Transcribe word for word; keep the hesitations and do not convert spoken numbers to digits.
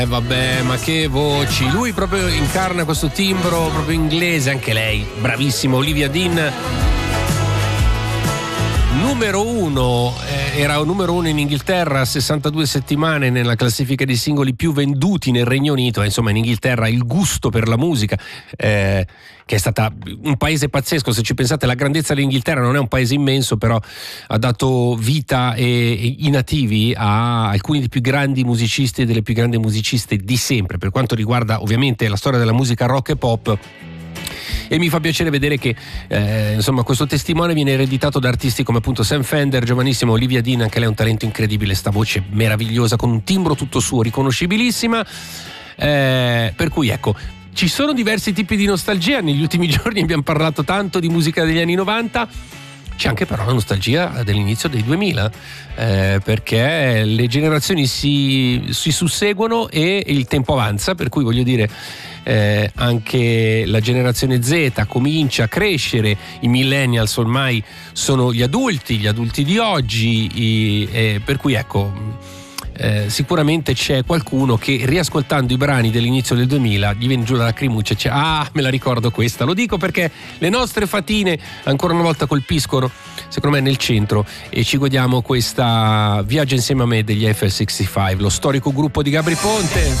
Eh vabbè, ma che voci! Lui proprio incarna questo timbro proprio inglese, anche lei, bravissima, Olivia Dean. Numero uno, eh, era numero uno in Inghilterra, sessantadue settimane nella classifica di singoli più venduti nel Regno Unito. Insomma, in Inghilterra il gusto per la musica, eh, che è stata un paese pazzesco. Se ci pensate, la grandezza dell'Inghilterra non è un paese immenso, però ha dato vita e, e i nativi a alcuni dei più grandi musicisti e delle più grandi musiciste di sempre, per quanto riguarda ovviamente la storia della musica rock e pop. E mi fa piacere vedere che eh, insomma questo testimone viene ereditato da artisti come appunto Sam Fender, giovanissimo, Olivia Dean, anche lei ha un talento incredibile, sta voce meravigliosa con un timbro tutto suo, riconoscibilissima, eh, per cui ecco, ci sono diversi tipi di nostalgia. Negli ultimi giorni abbiamo parlato tanto di musica degli anni novanta, c'è anche però la nostalgia dell'inizio dei duemila, eh, perché le generazioni si, si susseguono e il tempo avanza, per cui voglio dire, eh, anche la generazione Z comincia a crescere, i millennials ormai sono gli adulti, gli adulti di oggi, i, eh, per cui ecco, Eh, sicuramente c'è qualcuno che riascoltando i brani dell'inizio del duemila gli viene giù la lacrimuccia e dice: ah, me la ricordo questa. Lo dico perché le nostre fatine ancora una volta colpiscono, secondo me, nel centro, e ci godiamo questa Viaggio insieme a me degli F L sessantacinque, lo storico gruppo di Gabry Ponte.